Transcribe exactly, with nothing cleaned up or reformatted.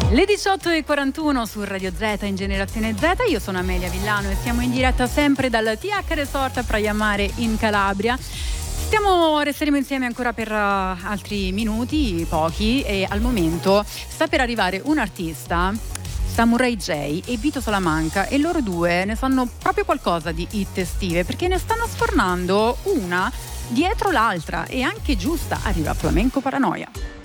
Le diciotto e quarantuno su Radio Z in Generazione Z, io sono Amelia Villano e siamo in diretta sempre dal T H Resort a Praia Mare in Calabria. Stiamo, resteremo insieme ancora per uh, altri minuti, pochi, e al momento sta per arrivare un artista, Samurai J e Vito Salamanca, e loro due ne sanno proprio qualcosa di hit estive, perché ne stanno sfornando una dietro l'altra, e anche giusta. Arriva Flamenco Paranoia.